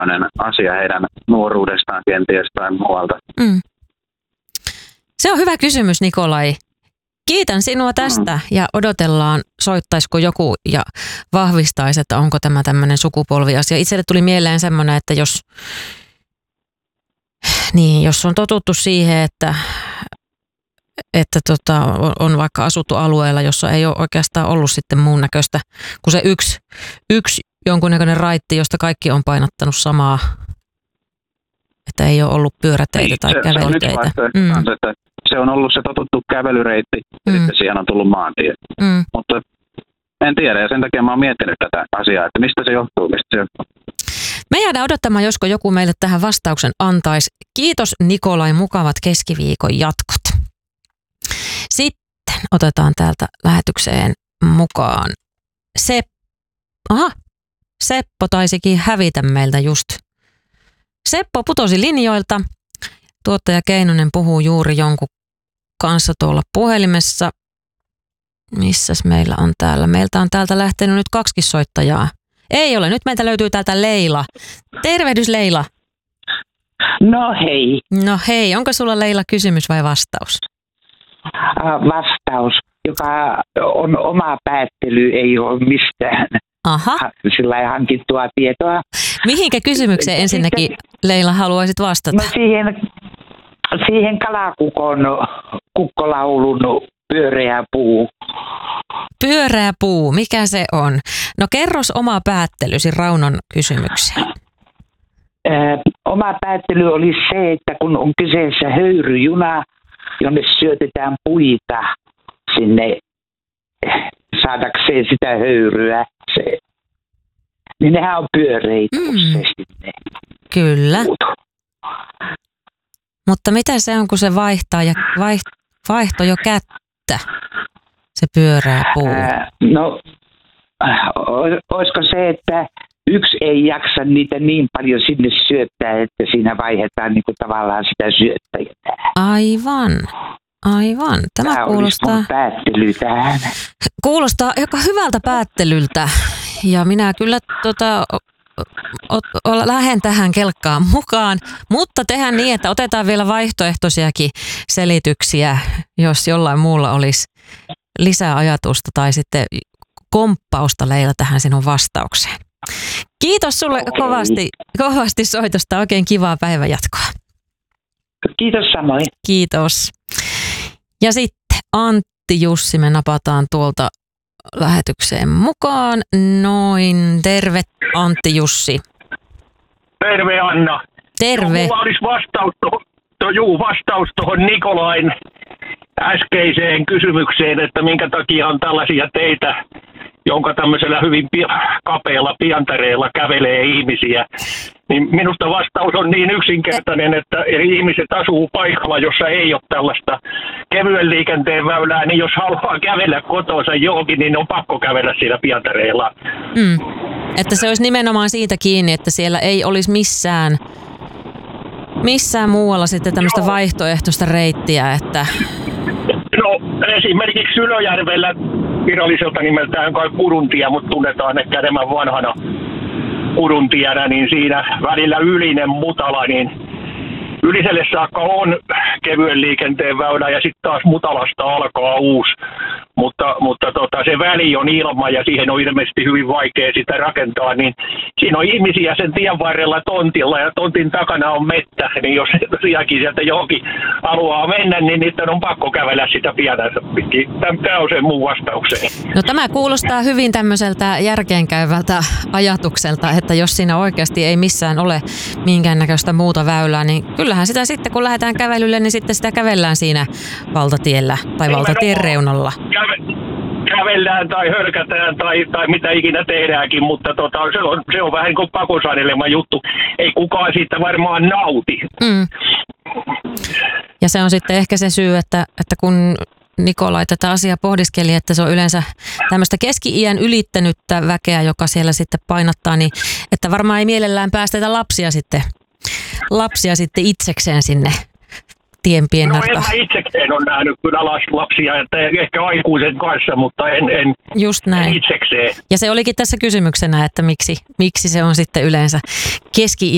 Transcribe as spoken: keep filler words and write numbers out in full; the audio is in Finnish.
tämmöinen asia heidän nuoruudestaan kenties tai muualta? Mm. Se on hyvä kysymys, Nikolai. Kiitän sinua tästä ja odotellaan, soittaisiko joku ja vahvistaisi, että onko tämä tämmöinen sukupolviasia. Itselle tuli mieleen semmoinen, että jos, niin, jos on totuttu siihen, että, että tota, on vaikka asuttu alueella, jossa ei ole oikeastaan ollut sitten muun näköistä kuin se yksi, yksi jonkunnäköinen raitti, josta kaikki on painottanut samaa, että ei ole ollut pyöräteitä tai se, kävelyteitä. Se on, mm. kanssa, että se on ollut se totuttu kävelyreitti ja mm. sitten siihen on tullut maantie. Mm. Mutta en tiedä ja sen takia mä oon miettinyt tätä asiaa, että mistä se johtuu. Mistä se johtuu. Me jäädään odottamaan, josko joku meille tähän vastauksen antaisi. Kiitos Nikolai, mukavat keskiviikon jatkot. Sitten otetaan täältä lähetykseen mukaan Seppo. Aha, Seppo taisikin hävitä meiltä just. Seppo putosi linjoilta. Tuottaja Keinonen puhuu juuri jonkun kanssa tuolla puhelimessa. Missäs meillä on täällä? Meiltä on täältä lähtenyt nyt kaksikin soittajaa. Ei ole, nyt meiltä löytyy täältä Leila. Tervehdys Leila. No hei. No hei, onko sulla Leila kysymys vai vastaus? Vastaus, joka on oma päättely, ei ole mistään Aha. sillä hankittua tietoa. Mihinkä kysymykseen ensinnäkin Leila haluaisit vastata? No siihen, siihen kalakukon kukkolaulun pyöreä puu. Pyöreä puu, mikä se on? No kerros oma päättelysi Raunon kysymykseen. Ö, oma päättely oli se, että kun on kyseessä höyryjuna, jonne syötetään puita sinne saadakseen sitä höyryä, se, niin nehän on pyöreitä mm. useasti ne. Kyllä. Puut. Mutta mitä se on, kun se vaihtaa ja vaiht, vaihto jo kättä, se pyöreä puu? Ää, no, olisiko se, että yksi ei jaksa niitä niin paljon sinne syöttää, että siinä vaihdetaan niin kuin tavallaan sitä syöttäjää. Aivan, aivan. Tämä, Tämä kuulostaa, olisi mun päättely tähän. Kuulostaa aika hyvältä päättelyltä ja minä kyllä tota, o, o, lähden tähän kelkkaan mukaan, mutta tehdään niin, että otetaan vielä vaihtoehtoisiakin selityksiä, jos jollain muulla olisi lisää ajatusta tai sitten komppausta Leila tähän sinun vastaukseen. Kiitos sulle okay. kovasti, kovasti soitosta. Oikein kivaa päivänjatkoa. Kiitos samoin. Kiitos. Ja sitten Antti Jussi, me napataan tuolta lähetykseen mukaan. Noin, terve Antti Jussi. Terve Anna. Terve. Mulla olisi vastaus, to, to, juu, vastaus tuohon Nikolain äskeiseen kysymykseen, että minkä takia on tällaisia teitä, jonka tämmöisellä hyvin kapealla piantareella kävelee ihmisiä. Niin minusta vastaus on niin yksinkertainen, että ihmiset asuu paikalla, jossa ei ole tällaista kevyen liikenteen väylää, niin jos haluaa kävellä kotonsa johonkin, niin on pakko kävellä siellä piantareella. Mm. Että se olisi nimenomaan siitä kiinni, että siellä ei olisi missään, missään muualla sitten tämmöistä vaihtoehtoista reittiä, että... No esimerkiksi Sylöjärvellä viralliselta nimeltään kai Puruntie, mutta tunnetaan ehkä enemmän vanhana Puruntienä, niin siinä välillä Ylinen Mutala, niin Yliselle saakka on kevyen liikenteen väylä ja sitten taas Mutalasta alkaa uusi, mutta, mutta tota, se väli on ilma ja siihen on ilmeisesti hyvin vaikea sitä rakentaa, niin siinä on ihmisiä sen tien varrella tontilla ja tontin takana on mettä, niin jos tosiaankin sieltä johonkin haluaa mennä, niin niiden on pakko kävellä sitä pienänsä pitkin. Tämä on se mun vastaukseen. No tämä kuulostaa hyvin tämmöiseltä järkeenkäyvältä ajatukselta, että jos siinä oikeasti ei missään ole minkäännäköistä muuta väylää, niin kyllähän sitä sitten kun lähdetään kävelylle, niin sitten sitä kävellään siinä valtatiellä tai valtatien reunalla. Käve, kävellään tai hölkätään tai, tai mitä ikinä tehdäänkin, mutta tota, se, on, se on vähän niin kuin pakosanelema juttu. Ei kukaan siitä varmaan nauti. Mm. Ja se on sitten ehkä se syy, että, että kun Nikolai tätä asiaa pohdiskeli, että se on yleensä tämmöistä keski-iän ylittänyttä väkeä, joka siellä sitten painottaa, niin että varmaan ei mielellään päästetä lapsia sitten, lapsia sitten itsekseen sinne tienpiennarta. No en mä itsekseen ole nähnyt kyllä lapsia, että ehkä aikuisen kanssa, mutta en, en, Just näin. en itsekseen. Ja se olikin tässä kysymyksenä, että miksi, miksi se on sitten yleensä keski